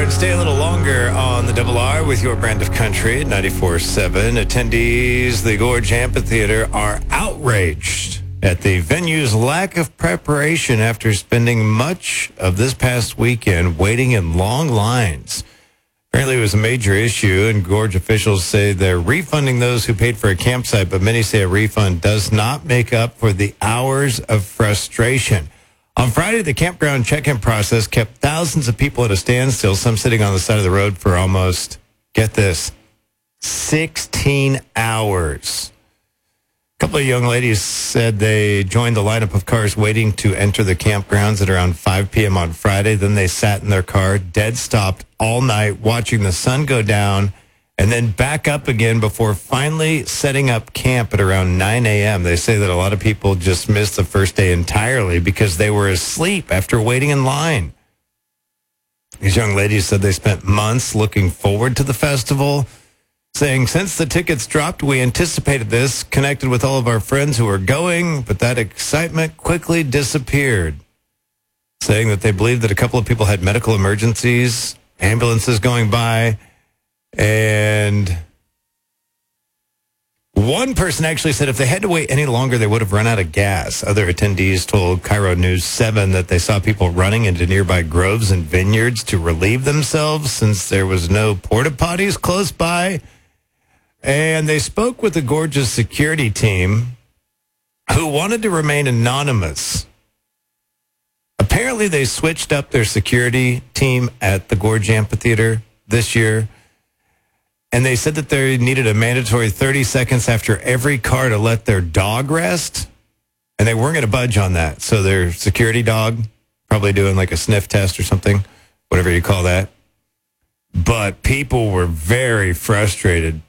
and stay a little longer on the Double R with your brand of country at 94.7. Attendees, the Gorge Amphitheater, are outraged at the venue's lack of preparation after spending much of this past weekend waiting in long lines. Apparently it was a major issue, and Gorge officials say they're refunding those who paid for a campsite, but many say a refund does not make up for the hours of frustration. On Friday, the campground check-in process kept thousands of people at a standstill, some sitting on the side of the road for almost, get this, 16 hours. A couple of young ladies said they joined the lineup of cars waiting to enter the campgrounds at around 5 p.m. on Friday. Then they sat in their car, dead stopped all night, watching the sun go down, and then back up again before finally setting up camp at around 9 a.m. They say that a lot of people just missed the first day entirely because they were asleep after waiting in line. These young ladies said they spent months looking forward to the festival, saying, since the tickets dropped, we anticipated this, connected with all of our friends who were going, but that excitement quickly disappeared. Saying that they believe that a couple of people had medical emergencies, ambulances going by, and one person actually said if they had to wait any longer, they would have run out of gas. Other attendees told Cairo News 7 that they saw people running into nearby groves and vineyards to relieve themselves since there was no porta potties close by. And they spoke with the Gorge's security team, who wanted to remain anonymous. Apparently, they switched up their security team at the Gorge Amphitheater this year. And they said that they needed a mandatory 30 seconds after every car to let their dog rest. And they weren't going to budge on that. So their security dog, probably doing like a sniff test or something, whatever you call that. But people were very frustrated.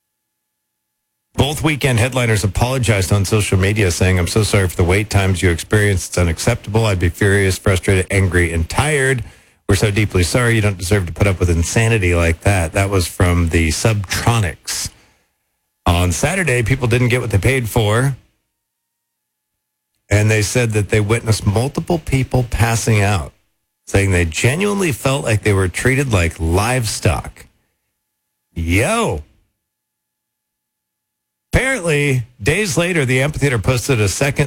Both weekend headliners apologized on social media, saying, I'm so sorry for the wait times you experienced. It's unacceptable. I'd be furious, frustrated, angry, and tired. We're so deeply sorry. You don't deserve to put up with insanity like that. That was from the Subtronics. On Saturday, people didn't get what they paid for. And they said that they witnessed multiple people passing out, saying they genuinely felt like they were treated like livestock. Yo! Apparently, days later, the amphitheater posted a second